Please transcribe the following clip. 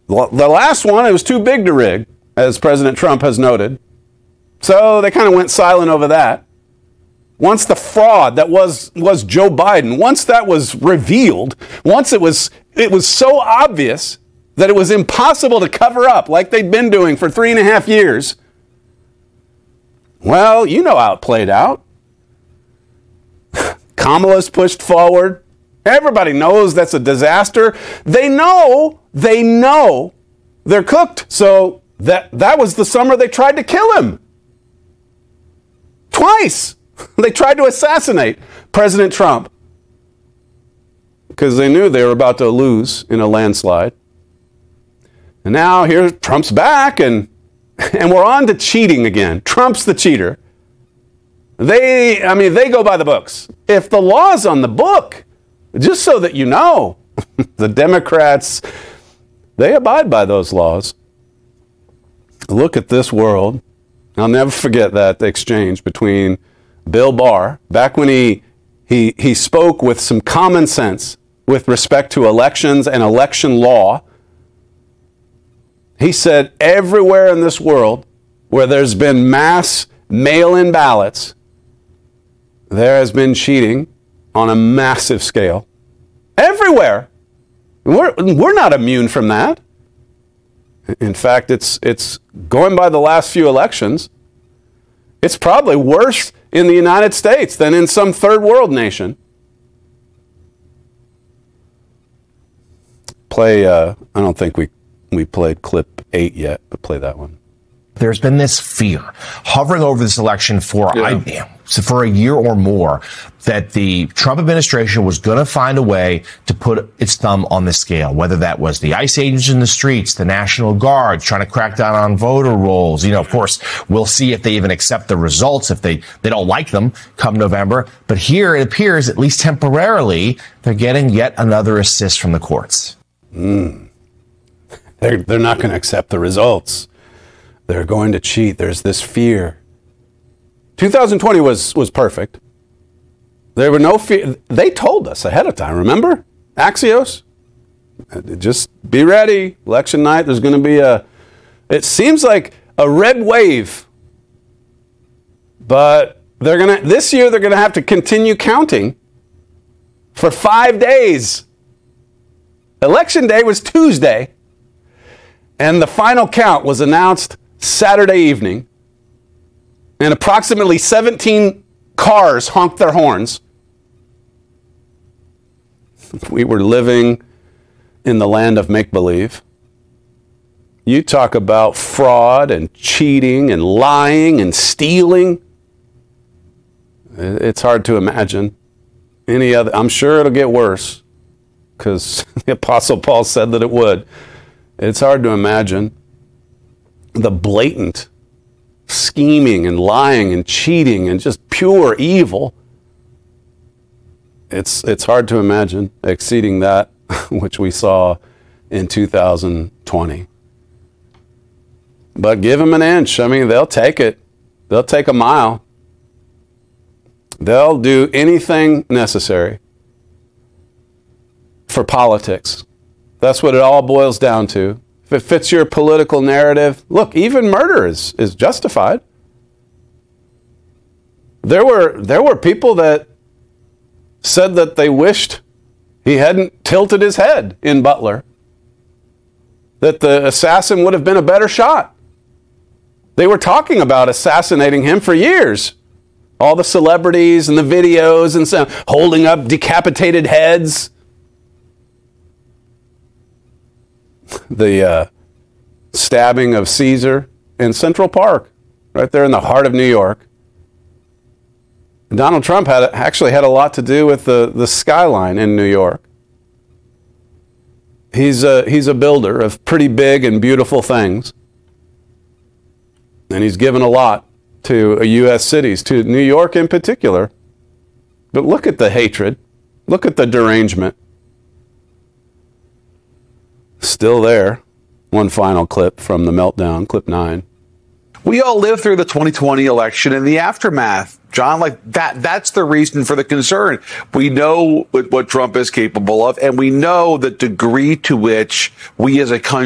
The last one, it was too big to rig, as President Trump has noted. So they kind of went silent over that. Once the fraud that was Joe Biden, once that was revealed, once it was so obvious that it was impossible to cover up like they'd been doing for 3.5 years, well, you know how it played out. Kamala's pushed forward. Everybody knows that's a disaster. They know they're cooked. So that was the summer they tried to kill him. Twice. They tried to assassinate President Trump because they knew they were about to lose in a landslide. And now here Trump's back and we're on to cheating again. Trump's the cheater. They go by the books. If the law's on the book, just so that you know, the Democrats, they abide by those laws. Look at this world. I'll never forget that exchange between Bill Barr, back when he spoke with some common sense with respect to elections and election law. He said everywhere in this world where there's been mass mail-in ballots, there has been cheating on a massive scale. Everywhere. We're not immune from that. In fact, it's going by the last few elections, it's probably worse in the United States than in some third world nation. I don't think we played clip 8 yet, but play that one. There's been this fear hovering over this election for a year or more that the Trump administration was going to find a way to put its thumb on the scale, whether that was the ICE agents in the streets, the National Guard trying to crack down on voter rolls. Of course, we'll see if they even accept the results, if they don't like them come November. But here it appears, at least temporarily, they're getting yet another assist from the courts. They're not going to accept the results. They're going to cheat. There's this fear. 2020 was perfect. There were no fear. They told us ahead of time, remember? Axios? Just be ready. Election night, there's going to be it seems like a red wave. But this year they're going to have to continue counting for 5 days. Election day was Tuesday. And the final count was announced Saturday evening, and approximately 17 cars honked their horns. We were living in the land of make-believe. You talk about fraud and cheating and lying and stealing. It's hard to imagine any other. I'm sure it'll get worse because the Apostle Paul said that it would. It's hard to imagine the blatant scheming and lying and cheating and just pure evil. It's hard to imagine exceeding that which we saw in 2020. But give them an inch. They'll take it. They'll take a mile. They'll do anything necessary for politics. That's what it all boils down to. If it fits your political narrative, look, even murder is justified. There were people that said that they wished he hadn't tilted his head in Butler, that the assassin would have been a better shot. They were talking about assassinating him for years. All the celebrities and the videos and some holding up decapitated heads. The stabbing of Caesar in Central Park, right there in the heart of New York. Donald Trump actually had a lot to do with the skyline in New York. He's a builder of pretty big and beautiful things. And he's given a lot to U.S. cities, to New York in particular. But look at the hatred. Look at the derangement. Still there. One final clip from the meltdown, clip 9. We all lived through the 2020 election and the aftermath, John. That's the reason for the concern. We know what Trump is capable of, and we know the degree to which we as a country